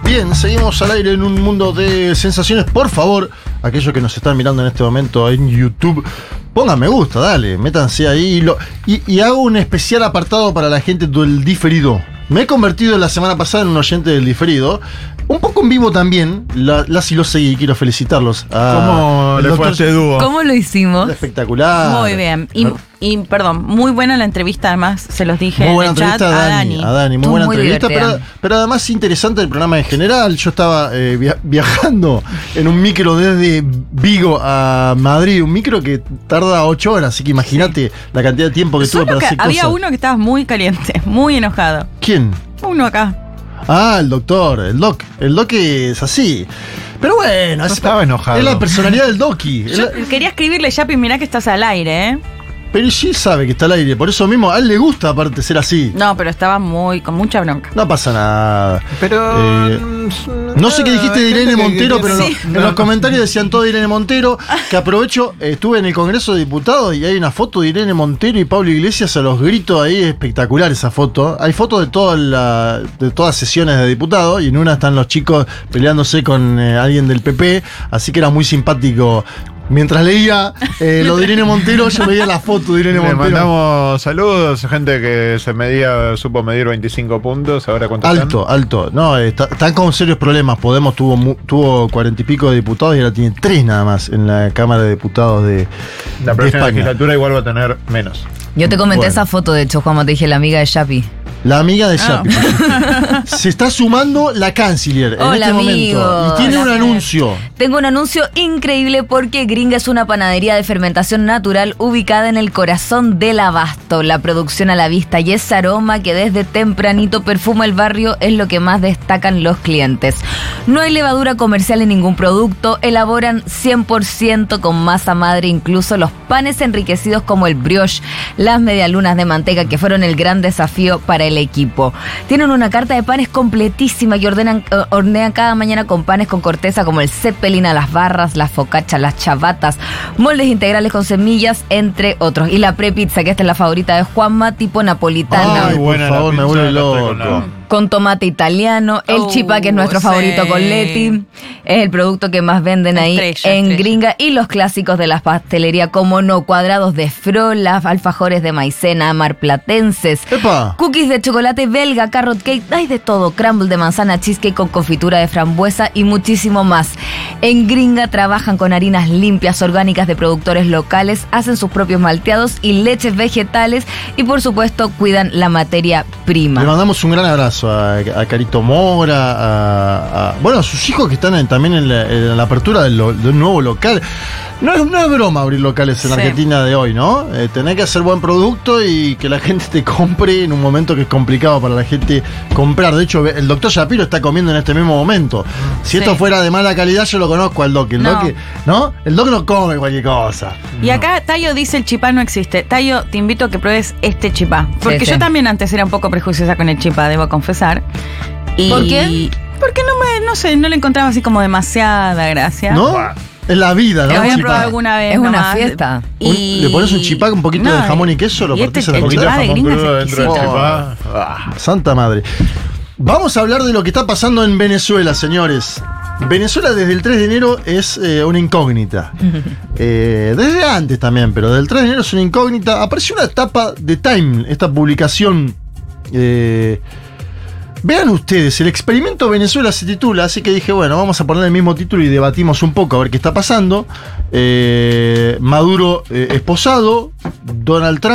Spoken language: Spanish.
Bien, seguimos al aire en un mundo de sensaciones. Por favor, aquellos que nos están mirando en este momento en YouTube, pongan me gusta, dale, métanse ahí y hago un especial apartado para la gente del diferido. Me he convertido la semana pasada en un oyente del diferido. Un poco en vivo también. Las y los seguí, quiero felicitarlos. ¿Cómo le fue a este dúo? ¿Cómo lo hicimos? Espectacular. Muy bien. Y perdón, muy buena la entrevista, además, se los dije muy buena en el chat entrevista a Dani, muy buena entrevista, pero además interesante el programa en general. Yo estaba viajando en un micro desde Vigo a Madrid, un micro que tarda 8 horas, así que imagínate la cantidad de tiempo que tuve para hacer había cosas. uno que estaba muy caliente, muy enojado. ¿Quién? Uno acá. Ah, el doctor, el doc es así. Pero bueno, estaba enojado. Es la personalidad del doqui. Yo quería escribirle, Yapi, mirá que estás al aire, ¿eh? Pero sí sabe que está al aire, por eso mismo a él le gusta aparte ser así. No, pero estaba con mucha bronca. No pasa nada. Pero no sé qué dijiste de Irene Montero, pero en los comentarios decían todo de Irene Montero, que aprovecho, estuve en el Congreso de Diputados y hay una foto de Irene Montero y Pablo Iglesias a los gritos ahí, espectacular esa foto. Hay fotos de todas sesiones de diputados y en una están los chicos peleándose con alguien del PP, así que era muy simpático. Mientras leía lo de Irene Montero, yo veía la foto de Irene Montero. Le mandamos saludos, gente que supo medir 25 puntos, ahora cuántos están. Alto. No, están con serios problemas. Podemos tuvo 40 y pico de diputados y ahora tiene 3 nada más en la Cámara de Diputados de la próxima España. Legislatura igual va a tener menos. Yo te comenté esa foto, de hecho, como te dije, la amiga de Yapi. La amiga de Yapi. Se está sumando la canciller en este momento. Y tiene un anuncio. Tengo un anuncio increíble porque Gringa es una panadería de fermentación natural ubicada en el corazón del Abasto. La producción a la vista y ese aroma que desde tempranito perfuma el barrio es lo que más destacan los clientes. No hay levadura comercial en ningún producto. Elaboran 100% con masa madre, incluso los panes enriquecidos como el brioche, las medialunas de manteca, que fueron el gran desafío para el equipo. Tienen una carta de panes completísima que hornean cada mañana con panes con corteza como el zeppelin, las barras, las focaccias, las chavatas, moldes integrales con semillas, entre otros. Y la pre-pizza, que esta es la favorita de Juanma, tipo napolitana. Ay, por favor, me vuelve loco. Con tomate italiano, el chipá, que es nuestro favorito con Leti, es el producto que más venden ahí en Gringa, y los clásicos de la pastelería, como no, cuadrados de frola, alfajores de maicena, marplatenses, cookies de chocolate belga, carrot cake, hay de todo, crumble de manzana, cheesecake con confitura de frambuesa y muchísimo más. En Gringa trabajan con harinas limpias, orgánicas de productores locales, hacen sus propios malteados y leches vegetales y por supuesto cuidan la materia prima. Le mandamos un gran abrazo a Carito Mora, a sus hijos que están también en la apertura del nuevo local. No es broma abrir locales en Argentina de hoy, ¿no? Tenés que hacer buen producto y que la gente te compre en un momento que es complicado para la gente comprar. De hecho, el doctor Shapiro está comiendo en este mismo momento. Si esto fuera de mala calidad, yo lo conozco al doc. El doc no come cualquier cosa. Y acá Tayo dice el chipá no existe. Tayo, te invito a que pruebes este chipá. Porque yo también antes era un poco prejuiciosa con el chipá, debo confesar. ¿Por qué? Porque no le encontraba así como demasiada gracia. ¿No? Es la vida, ¿no? Lo había probado alguna vez. Es una fiesta. ¿Le pones un chipá con un poquito de jamón y queso? ¿Lo partís a la poquito de mitad? jamón crudo dentro del chipá? Santa madre. Vamos a hablar de lo que está pasando en Venezuela, señores. Venezuela desde el 3 de enero es una incógnita. Desde antes también, pero desde el 3 de enero es una incógnita. Apareció una tapa de Time, esta publicación. Vean ustedes, el experimento Venezuela se titula, así que dije, bueno, vamos a poner el mismo título y debatimos un poco a ver qué está pasando. Maduro esposado, Donald Trump